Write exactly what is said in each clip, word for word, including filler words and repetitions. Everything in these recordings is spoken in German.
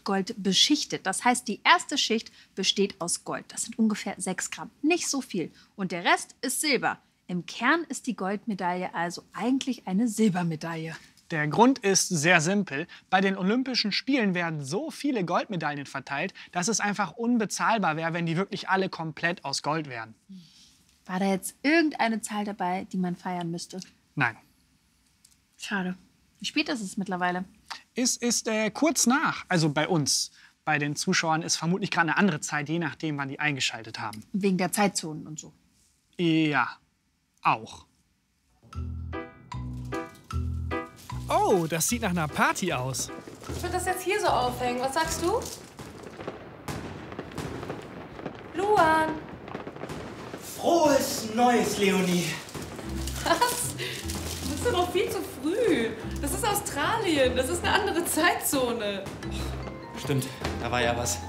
mit Gold beschichtet. Das heißt, die erste Schicht besteht aus Gold. Das sind ungefähr sechs Gramm. Nicht so viel. Und der Rest ist Silber. Im Kern ist die Goldmedaille also eigentlich eine Silbermedaille. Der Grund ist sehr simpel. Bei den Olympischen Spielen werden so viele Goldmedaillen verteilt, dass es einfach unbezahlbar wäre, wenn die wirklich alle komplett aus Gold wären. War da jetzt irgendeine Zahl dabei, die man feiern müsste? Nein. Schade. Wie spät ist es mittlerweile? Es ist äh, kurz nach, also bei uns. Bei den Zuschauern ist vermutlich gerade eine andere Zeit, je nachdem, wann die eingeschaltet haben. Wegen der Zeitzonen und so. Ja, auch. Oh, das sieht nach einer Party aus. Ich würde das jetzt hier so aufhängen. Was sagst du? Luan! Frohes Neues, Leonie. Was? Das ist doch noch viel zu früh. Das ist Australien. Das ist eine andere Zeitzone. Stimmt, da war ja was.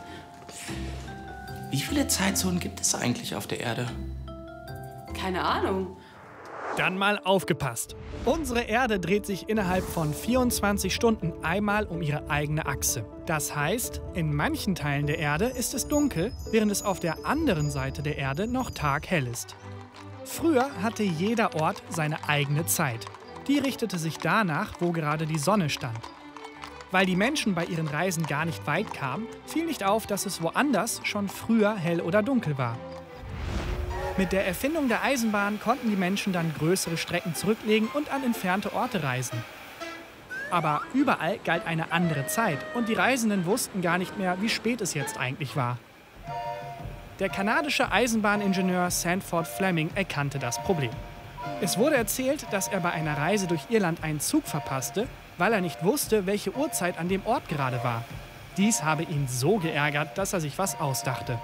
Wie viele Zeitzonen gibt es eigentlich auf der Erde? Keine Ahnung. Dann mal aufgepasst. Unsere Erde dreht sich innerhalb von vierundzwanzig Stunden einmal um ihre eigene Achse. Das heißt, in manchen Teilen der Erde ist es dunkel, während es auf der anderen Seite der Erde noch taghell ist. Früher hatte jeder Ort seine eigene Zeit. Die richtete sich danach, wo gerade die Sonne stand. Weil die Menschen bei ihren Reisen gar nicht weit kamen, fiel nicht auf, dass es woanders schon früher hell oder dunkel war. Mit der Erfindung der Eisenbahn konnten die Menschen dann größere Strecken zurücklegen und an entfernte Orte reisen. Aber überall galt eine andere Zeit und die Reisenden wussten gar nicht mehr, wie spät es jetzt eigentlich war. Der kanadische Eisenbahningenieur Sandford Fleming erkannte das Problem. Es wurde erzählt, dass er bei einer Reise durch Irland einen Zug verpasste, weil er nicht wusste, welche Uhrzeit an dem Ort gerade war. Dies habe ihn so geärgert, dass er sich was ausdachte.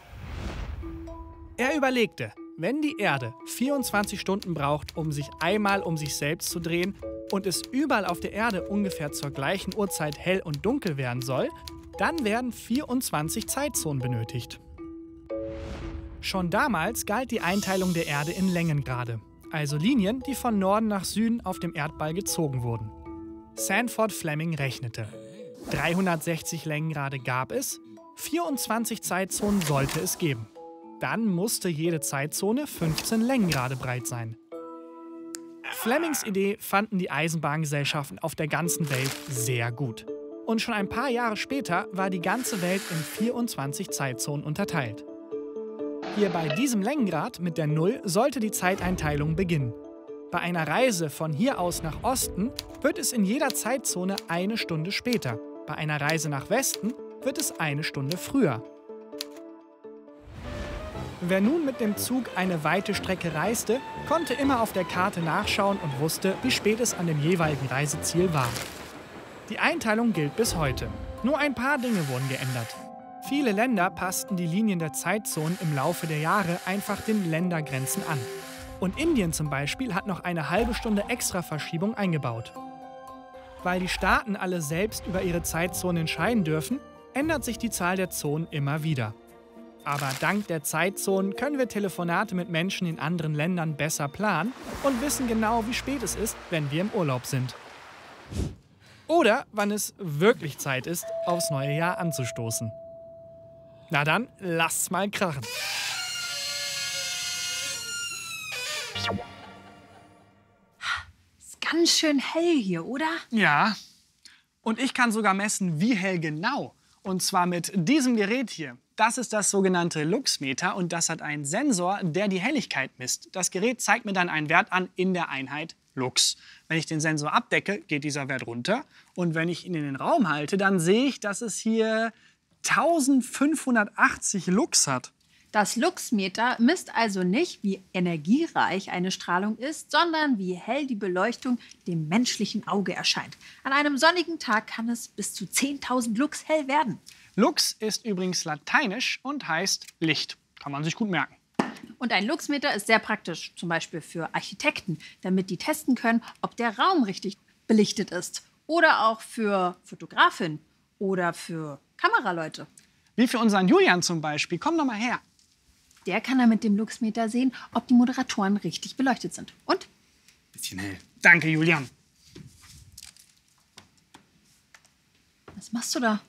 Er überlegte, wenn die Erde vierundzwanzig Stunden braucht, um sich einmal um sich selbst zu drehen und es überall auf der Erde ungefähr zur gleichen Uhrzeit hell und dunkel werden soll, dann werden vierundzwanzig Zeitzonen benötigt. Schon damals galt die Einteilung der Erde in Längengrade, also Linien, die von Norden nach Süden auf dem Erdball gezogen wurden. Sandford Fleming rechnete. dreihundertsechzig Längengrade gab es, vierundzwanzig Zeitzonen sollte es geben. Dann musste jede Zeitzone fünfzehn Längengrade breit sein. Flemings Idee fanden die Eisenbahngesellschaften auf der ganzen Welt sehr gut. Und schon ein paar Jahre später war die ganze Welt in vierundzwanzig Zeitzonen unterteilt. Hier bei diesem Längengrad mit der Null sollte die Zeiteinteilung beginnen. Bei einer Reise von hier aus nach Osten wird es in jeder Zeitzone eine Stunde später. Bei einer Reise nach Westen wird es eine Stunde früher. Wer nun mit dem Zug eine weite Strecke reiste, konnte immer auf der Karte nachschauen und wusste, wie spät es an dem jeweiligen Reiseziel war. Die Einteilung gilt bis heute. Nur ein paar Dinge wurden geändert. Viele Länder passten die Linien der Zeitzonen im Laufe der Jahre einfach den Ländergrenzen an. Und Indien zum Beispiel hat noch eine halbe Stunde extra Verschiebung eingebaut. Weil die Staaten alle selbst über ihre Zeitzonen entscheiden dürfen, ändert sich die Zahl der Zonen immer wieder. Aber dank der Zeitzonen können wir Telefonate mit Menschen in anderen Ländern besser planen und wissen genau, wie spät es ist, wenn wir im Urlaub sind. Oder wann es wirklich Zeit ist, aufs neue Jahr anzustoßen. Na dann, lasst's mal krachen. Ist ganz schön hell hier, oder? Ja. Und ich kann sogar messen, wie hell genau. Und zwar mit diesem Gerät hier. Das ist das sogenannte Luxmeter und das hat einen Sensor, der die Helligkeit misst. Das Gerät zeigt mir dann einen Wert an in der Einheit Lux. Wenn ich den Sensor abdecke, geht dieser Wert runter. Und wenn ich ihn in den Raum halte, dann sehe ich, dass es hier eintausendfünfhundertachtzig Lux hat. Das Luxmeter misst also nicht, wie energiereich eine Strahlung ist, sondern wie hell die Beleuchtung dem menschlichen Auge erscheint. An einem sonnigen Tag kann es bis zu zehntausend Lux hell werden. Lux ist übrigens lateinisch und heißt Licht. Kann man sich gut merken. Und ein Luxmeter ist sehr praktisch, zum Beispiel für Architekten, damit die testen können, ob der Raum richtig belichtet ist. Oder auch für Fotografinnen oder für Kameraleute. Wie für unseren Julian zum Beispiel. Komm doch mal her. Der kann dann mit dem Luxmeter sehen, ob die Moderatoren richtig beleuchtet sind. Und? Bisschen hell. Danke, Julian. Was machst du da?